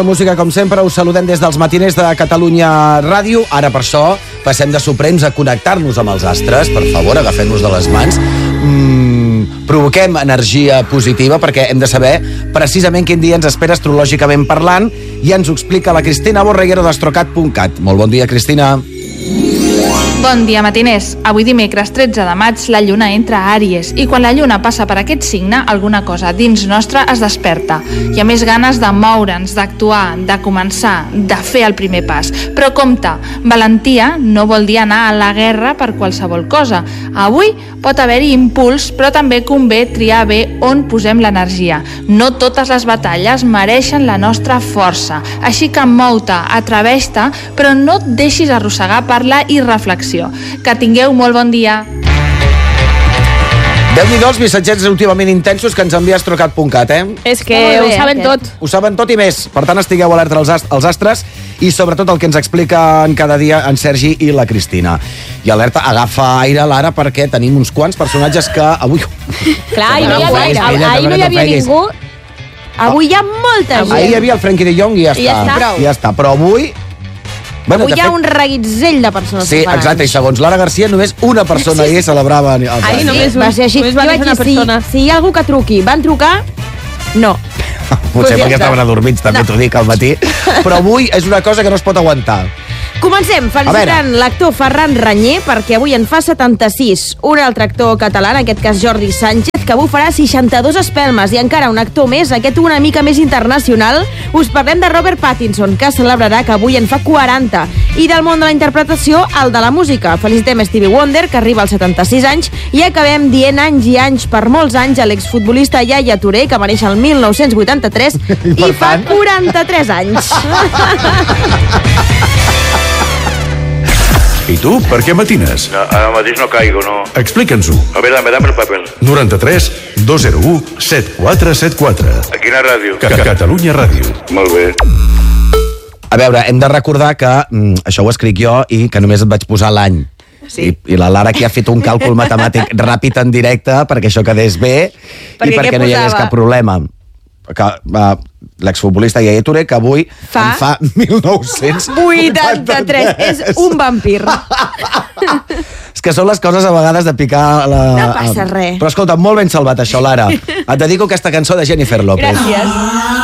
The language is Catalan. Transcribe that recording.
Música, com sempre, us saludem des dels matiners de Catalunya Ràdio. Ara, per això, passem de Suprems a connectar-nos amb els astres. Per favor, agafem-nos de les mans. Provoquem energia positiva perquè hem de saber precisament quin dia ens espera astrològicament parlant i ens ho explica la Cristina Borreguero d'Astrocat.cat. Molt bon dia, Cristina. Bon dia, matiners. Avui dimecres 13 de maig la lluna entra a Àries i quan la lluna passa per aquest signe alguna cosa dins nostre es desperta. Hi ha més ganes de moure'ns, d'actuar, de començar, de fer el primer pas. Però compte, valentia no vol dir anar a la guerra per qualsevol cosa. Avui pot haver-hi impuls, però també convé triar bé on posem l'energia. No totes les batalles mereixen la nostra força. Així que mou-te, atreveix-te, però no et deixis arrossegar per la irreflexió. Que tingueu molt bon dia. Déu-n'hi-do els missatgets últimament intensos que ens envia Astrocat.cat, És que ho saben tot. Ho saben tot i més. Per tant, estigueu alerta als astres i sobretot el que ens expliquen cada dia en Sergi i la Cristina. I alerta, agafa aire, Lara, perquè tenim uns quants personatges que avui... Clar, ahir no hi havia ningú. Avui hi ha molta gent. Ahir hi havia el Frenkie de Jong i ja està. Però avui... Avui hi ha un reguitzell de persones. Sí, exacte, i segons Lara Garcia només una persona ahir celebrava els anys. Ahir només va ser així. Jo vaig dir, si hi ha algú que truqui, van trucar? No. Potser perquè estaven adormits, també t'ho dic al matí. Però avui és una cosa que no es pot aguantar. Comencem felicitant l'actor Ferran Ranyer perquè avui en fa 76. Un altre actor català, en aquest cas Jordi Sánchez, que avui farà 62 espelmes. I encara un actor més, aquest una mica més internacional. Us parlem de Robert Pattinson, que celebrarà que avui en fa 40. I del món de la interpretació, el de la música. Felicitem Stevie Wonder, que arriba als 76 anys. I acabem dient anys i anys, per molts anys, a l'exfutbolista Yaya Touré, que va néixer el 1983 i fa 43 anys. I tu, per què matines? No, ara mateix no caigo, no. Explica'ns-ho. A veure, dame el papel. 93 201 7474. A quina ràdio? Catalunya Ràdio. Molt bé. A veure, hem de recordar que això ho escric jo i que només et vaig posar l'any. Sí. I la Lara aquí ha fet un càlcul matemàtic ràpid en directe perquè això quedés bé i perquè no hi hagués cap problema. Que l'exfutbolista Yaya Touré, que avui en fa 1983. És un vampir. És que són les coses a vegades de picar la... No passa res. Però escolta, molt ben salvat això, Lara. Et dedico aquesta cançó de Jennifer López. Gràcies.